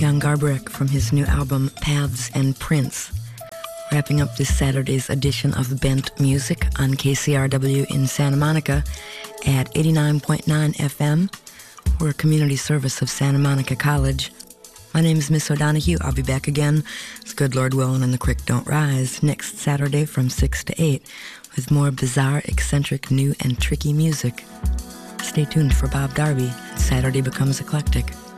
Jan Garbarek from his new album Paths and Prints. Wrapping up this Saturday's edition of Bent Music on KCRW in Santa Monica at 89.9 FM. We're a community service of Santa Monica College. My name is Miss O'Donoghue. I'll be back again, as good Lord willing and the creek don't rise, next Saturday from 6 to 8 with more bizarre, eccentric, new, and tricky music. Stay tuned for Bob Darby, and Saturday Becomes Eclectic.